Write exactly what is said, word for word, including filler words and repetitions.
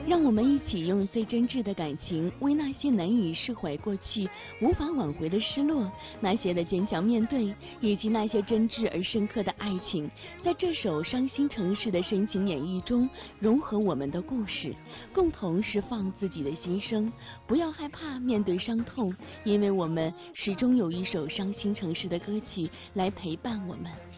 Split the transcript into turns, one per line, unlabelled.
让我们一起用最真挚的感情，为那些难以释怀过去、无法挽回的失落，那些的坚强面对，以及那些真挚而深刻的爱情，在这首伤心城市的深情演绎中，融合我们的故事，共同释放自己的心声。不要害怕面对伤痛，因为我们始终有一首伤心城市的歌曲来陪伴我们。